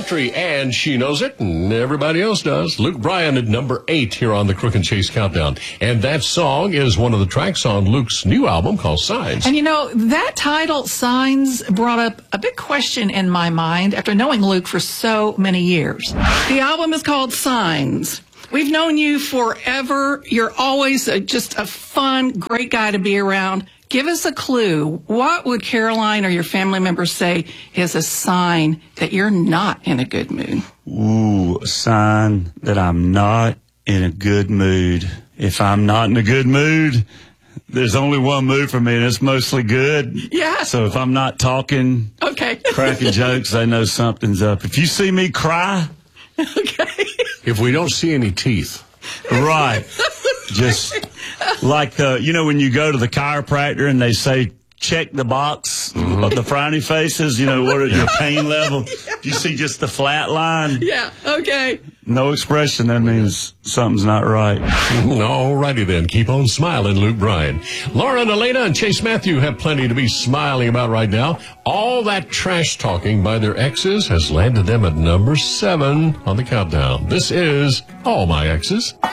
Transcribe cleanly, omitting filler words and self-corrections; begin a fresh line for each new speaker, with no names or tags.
country, and she knows it, and everybody else does. Luke Bryan at number 8 here on the Crook and Chase Countdown. And that song is one of the tracks on Luke's new album called Signs.
And you know, that title, Signs, brought up a big question in my mind after knowing Luke for so many years. The album is called Signs. We've known you forever. You're always just a fun, great guy to be around. Give us a clue. What would Caroline or your family members say is a sign that you're not in a good mood?
Ooh, a sign that I'm not in a good mood. If I'm not in a good mood, there's only one mood for me, and it's mostly good.
Yeah.
So if I'm not talking,
okay,
cracking jokes, I know something's up. If you see me cry,
okay.
If we don't see any teeth.
Right. Just like, when you go to the chiropractor and they say, check the box of the frowny faces, what are your pain level?
Yeah.
You see just the flat line?
Yeah, okay.
No expression, that means something's not right.
All righty then. Keep on smiling, Luke Bryan. Lauren, Elena, and Chase Matthew have plenty to be smiling about right now. All that trash talking by their exes has landed them at number 7 on the countdown. This is All My Exes.